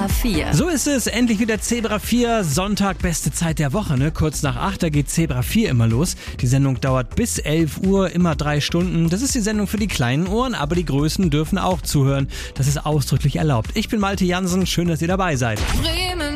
Zebra 4. So ist es, endlich wieder Zebra 4, Sonntag, beste Zeit der Woche, ne? Kurz nach 8, da geht Zebra 4 immer los. Die Sendung dauert bis 11 Uhr, immer 3 Stunden. Das ist die Sendung für die kleinen Ohren, aber die Größten dürfen auch zuhören. Das ist ausdrücklich erlaubt. Ich bin Malte Jansen, schön, dass ihr dabei seid. Bremen.